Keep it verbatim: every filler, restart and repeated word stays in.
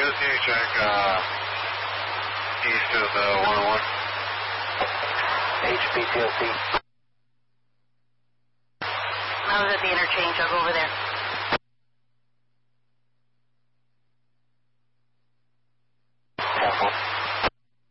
T O C, check uh, east of the one oh one. H P T O C. I was at the interchange. I'll go over there.